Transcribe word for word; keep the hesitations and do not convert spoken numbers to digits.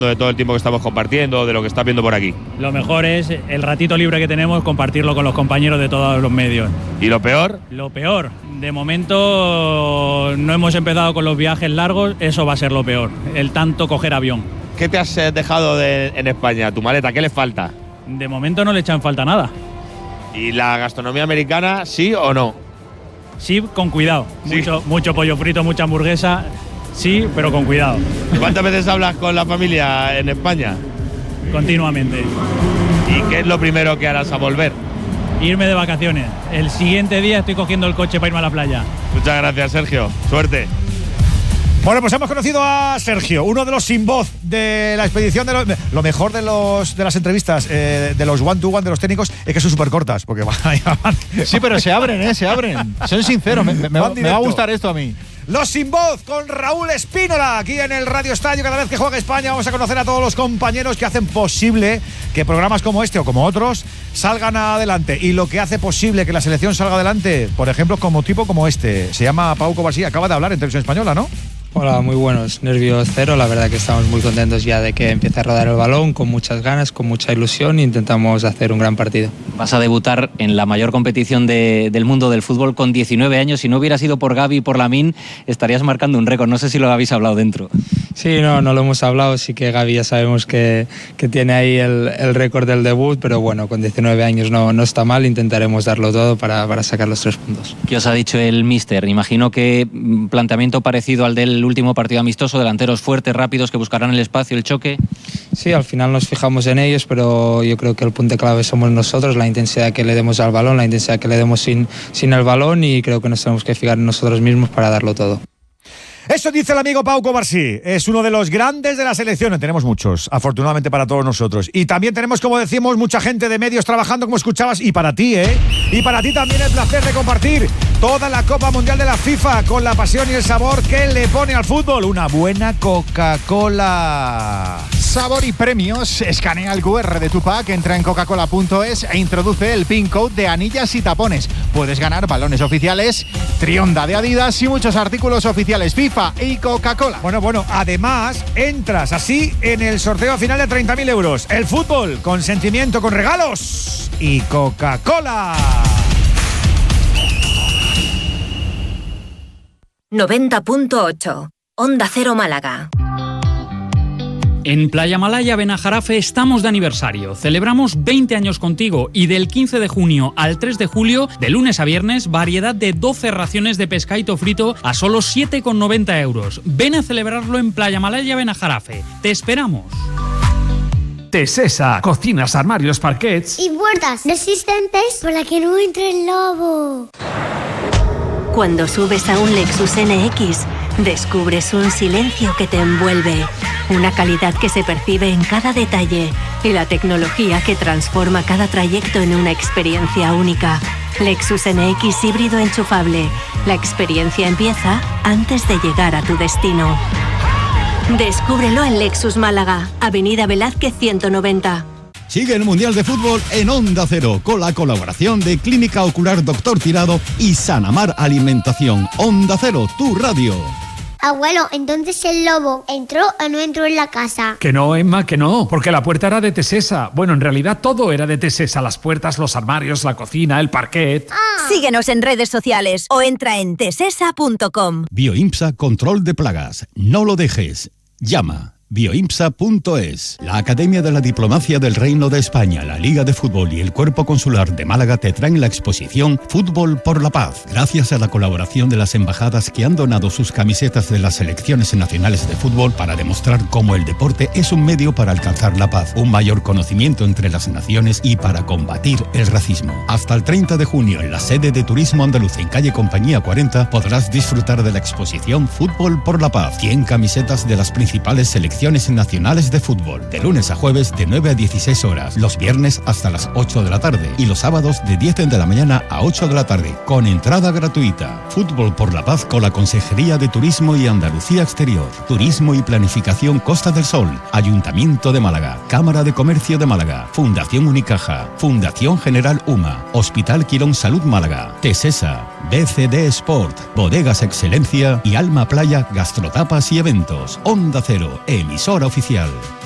de todo el tiempo que estamos compartiendo, de lo que estás viendo por aquí? Lo mejor es el ratito libre que tenemos, compartirlo con los compañeros de todos los medios. ¿Y lo peor? Lo peor, de momento no hemos empezado con los viajes largos, eso va a ser lo peor, el tanto coger avión. ¿Qué te has dejado de, en España? ¿Tu maleta? ¿Qué le falta? De momento no le echan falta nada. ¿Y la gastronomía americana, sí o no? Sí, con cuidado. Sí. Mucho, mucho pollo frito, mucha hamburguesa. Sí, pero con cuidado. ¿Cuántas veces hablas con la familia en España? Continuamente. ¿Y qué es lo primero que harás a volver? Irme de vacaciones. El siguiente día estoy cogiendo el coche para irme a la playa. Muchas gracias, Sergio. Suerte. Bueno, pues hemos conocido a Sergio, uno de los sin voz de la expedición. De lo, lo mejor de los de las entrevistas, eh, de los one to one de los técnicos, es que son súper cortas. Porque van, van, sí, pero se abren, ¿eh? Se abren. Son sinceros. Me, me, me, me va a gustar esto a mí. Los sin voz con Raúl Espínola aquí en el Radio Estadio. Cada vez que juega España vamos a conocer a todos los compañeros que hacen posible que programas como este o como otros salgan adelante. Y lo que hace posible que la selección salga adelante, por ejemplo, como tipo como este, se llama Pau Covarsí, acaba de hablar en Televisión Española, ¿no? Hola, muy buenos, nervios cero, la verdad que estamos muy contentos ya de que empiece a rodar el balón, con muchas ganas, con mucha ilusión e intentamos hacer un gran partido. Vas a debutar en la mayor competición de, del mundo del fútbol con diecinueve años, si no hubiera sido por Gavi y por Lamine estarías marcando un récord, no sé si lo habéis hablado dentro. Sí, no, no lo hemos hablado, sí que Gavi ya sabemos que, que tiene ahí el, el récord del debut, pero bueno, con diecinueve años no, no está mal, intentaremos darlo todo para, para sacar los tres puntos. ¿Qué os ha dicho el míster? Imagino que planteamiento parecido al del último partido amistoso, delanteros fuertes, rápidos, que buscarán el espacio, el choque. Sí, al final nos fijamos en ellos, pero yo creo que el punto clave somos nosotros, la intensidad que le demos al balón, la intensidad que le demos sin, sin el balón, y creo que nos tenemos que fijar en nosotros mismos para darlo todo. Eso dice el amigo Pau Covarsí, es uno de los grandes de la selección, tenemos muchos, afortunadamente para todos nosotros. Y también tenemos, como decimos, mucha gente de medios trabajando, como escuchabas, y para ti, ¿eh? Y para ti también el placer de compartir toda la Copa Mundial de la FIFA con la pasión y el sabor que le pone al fútbol. Una buena Coca-Cola. Sabor y premios. Escanea el cu erre de tu pack, entra en coca cola punto es e introduce el pin code de anillas y tapones. Puedes ganar balones oficiales, trionda de Adidas y muchos artículos oficiales FIFA y Coca-Cola. Bueno, bueno, además entras así en el sorteo final de treinta mil euros. El fútbol con sentimiento, con regalos y Coca-Cola. noventa punto ocho Onda Cero Málaga. En Playa Malaya Benajarafe estamos de aniversario. Celebramos veinte años contigo y del quince de junio al tres de julio, de lunes a viernes, variedad de doce raciones de pescadito frito a solo siete con noventa euros. Ven a celebrarlo en Playa Malaya Benajarafe. ¡Te esperamos! Tesesa, cocinas, armarios, parquets y puertas resistentes para que no entre el lobo. Cuando subes a un Lexus N X, descubres un silencio que te envuelve, una calidad que se percibe en cada detalle y la tecnología que transforma cada trayecto en una experiencia única. Lexus N X híbrido enchufable. La experiencia empieza antes de llegar a tu destino. Descúbrelo en Lexus Málaga, Avenida Velázquez ciento noventa. Sigue el Mundial de Fútbol en Onda Cero, con la colaboración de Clínica Ocular Doctor Tirado y Sanamar Alimentación. Onda Cero, tu radio. Abuelo, entonces el lobo entró o no entró en la casa. Que no, Emma, que no, porque la puerta era de Tesesa. Bueno, en realidad todo era de Tesesa, las puertas, los armarios, la cocina, el parquet. Ah. Síguenos en redes sociales o entra en tesesa punto com. Bioimpsa, control de plagas. No lo dejes. Llama. bioimpsa punto es. La Academia de la Diplomacia del Reino de España, la Liga de Fútbol y el Cuerpo Consular de Málaga te traen la exposición Fútbol por la Paz. Gracias a la colaboración de las embajadas que han donado sus camisetas de las selecciones nacionales de fútbol para demostrar cómo el deporte es un medio para alcanzar la paz, un mayor conocimiento entre las naciones y para combatir el racismo. Hasta el treinta de junio, en la sede de Turismo Andaluz en calle Compañía cuarenta, podrás disfrutar de la exposición Fútbol por la Paz. cien camisetas de las principales selecciones nacionales de fútbol, de lunes a jueves de nueve a dieciséis horas, los viernes hasta las ocho de la tarde y los sábados de diez de la mañana a ocho de la tarde, con entrada gratuita. Fútbol por la Paz con la Consejería de Turismo y Andalucía Exterior, Turismo y Planificación Costa del Sol, Ayuntamiento de Málaga, Cámara de Comercio de Málaga, Fundación Unicaja, Fundación General UMA, Hospital Quirón Salud Málaga, Tesesa, B C D Sport, Bodegas Excelencia y Alma Playa Gastrotapas y Eventos. Onda Cero, emisora oficial.